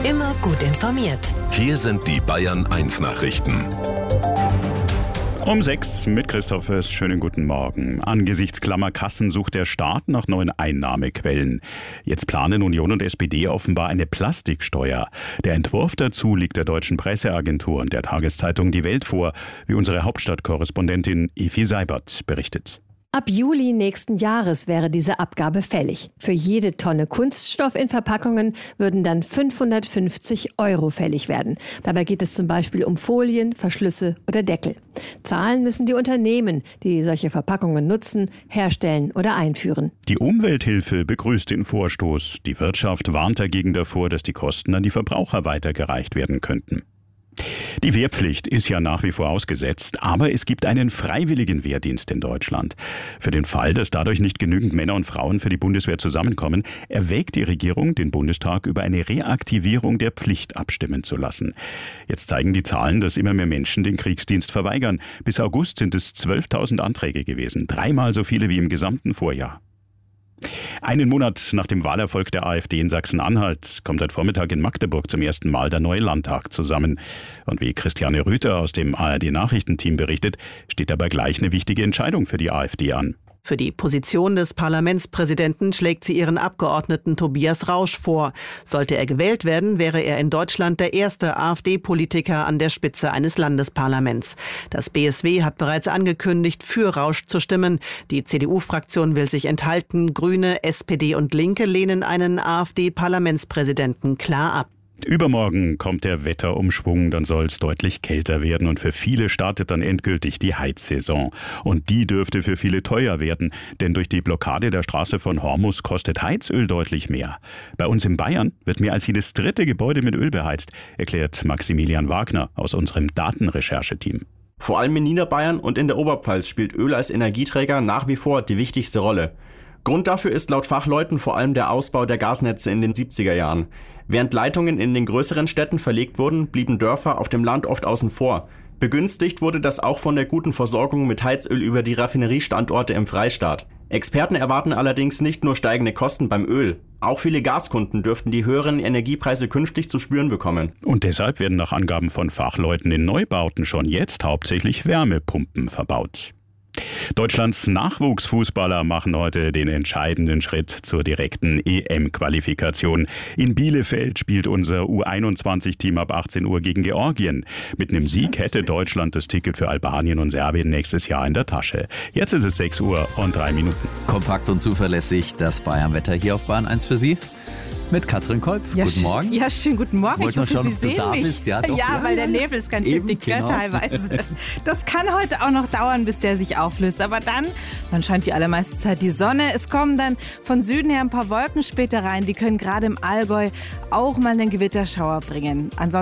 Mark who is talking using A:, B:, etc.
A: Immer gut informiert.
B: Hier sind die Bayern 1 Nachrichten.
C: Um 6 mit Christoph Fürst. Schönen guten Morgen. Angesichts klammer Kassen sucht der Staat nach neuen Einnahmequellen. Jetzt planen Union und SPD offenbar eine Plastiksteuer. Der Entwurf dazu liegt der Deutschen Presseagentur und der Tageszeitung Die Welt vor, wie unsere Hauptstadtkorrespondentin Evi Seibert berichtet.
D: Ab Juli nächsten Jahres wäre diese Abgabe fällig. Für jede Tonne Kunststoff in Verpackungen würden dann 550 € fällig werden. Dabei geht es zum Beispiel um Folien, Verschlüsse oder Deckel. Zahlen müssen die Unternehmen, die solche Verpackungen nutzen, herstellen oder einführen.
C: Die Umwelthilfe begrüßt den Vorstoß. Die Wirtschaft warnt dagegen davor, dass die Kosten an die Verbraucher weitergereicht werden könnten. Die Wehrpflicht ist ja nach wie vor ausgesetzt, aber es gibt einen freiwilligen Wehrdienst in Deutschland. Für den Fall, dass dadurch nicht genügend Männer und Frauen für die Bundeswehr zusammenkommen, erwägt die Regierung, den Bundestag über eine Reaktivierung der Pflicht abstimmen zu lassen. Jetzt zeigen die Zahlen, dass immer mehr Menschen den Kriegsdienst verweigern. Bis August sind es 12.000 Anträge gewesen, 3-mal so viele wie im gesamten Vorjahr. Einen Monat nach dem Wahlerfolg der AfD in Sachsen-Anhalt kommt heute Vormittag in Magdeburg zum ersten Mal der neue Landtag zusammen. Und wie Christiane Rüther aus dem ARD-Nachrichtenteam berichtet, steht dabei gleich eine wichtige Entscheidung für die AfD an.
E: Für die Position des Parlamentspräsidenten schlägt sie ihren Abgeordneten Tobias Rausch vor. Sollte er gewählt werden, wäre er in Deutschland der erste AfD-Politiker an der Spitze eines Landesparlaments. Das BSW hat bereits angekündigt, für Rausch zu stimmen. Die CDU-Fraktion will sich enthalten. Grüne, SPD und Linke lehnen einen AfD-Parlamentspräsidenten klar ab.
C: Übermorgen kommt der Wetterumschwung, dann soll es deutlich kälter werden und für viele startet dann endgültig die Heizsaison. Und die dürfte für viele teuer werden, denn durch die Blockade der Straße von Hormus kostet Heizöl deutlich mehr. Bei uns in Bayern wird mehr als jedes dritte Gebäude mit Öl beheizt, erklärt Maximilian Wagner aus unserem Datenrechercheteam.
F: Vor allem in Niederbayern und in der Oberpfalz spielt Öl als Energieträger nach wie vor die wichtigste Rolle. Grund dafür ist laut Fachleuten vor allem der Ausbau der Gasnetze in den 70er Jahren. Während Leitungen in den größeren Städten verlegt wurden, blieben Dörfer auf dem Land oft außen vor. Begünstigt wurde das auch von der guten Versorgung mit Heizöl über die Raffineriestandorte im Freistaat. Experten erwarten allerdings nicht nur steigende Kosten beim Öl. Auch viele Gaskunden dürften die höheren Energiepreise künftig zu spüren bekommen.
C: Und deshalb werden nach Angaben von Fachleuten in Neubauten schon jetzt hauptsächlich Wärmepumpen verbaut. Deutschlands Nachwuchsfußballer machen heute den entscheidenden Schritt zur direkten EM-Qualifikation. In Bielefeld spielt unser U21-Team ab 18 Uhr gegen Georgien. Mit einem Sieg hätte Deutschland das Ticket für Albanien und Serbien nächstes Jahr in der Tasche. Jetzt ist es 6 Uhr und 3 Minuten.
G: Kompakt und zuverlässig das Bayern-Wetter hier auf Bahn 1 für Sie. Mit Katrin Kolb.
H: Ja,
G: guten Morgen.
H: Ja, schönen guten Morgen.
G: Wollt
H: Ich hoffe,
G: schauen,
H: Sie
G: ob du
H: sehen
G: da
H: mich.
G: bist. Ja, doch,
H: ja, weil der Nebel ist ganz schön
G: Eben,
H: dick,
G: genau.
H: teilweise. Das kann heute auch noch dauern, bis der sich auflöst. Aber dann scheint die allermeiste Zeit die Sonne. Es kommen dann von Süden her ein paar Wolken später rein. Die können gerade im Allgäu auch mal einen Gewitterschauer bringen. Ansonsten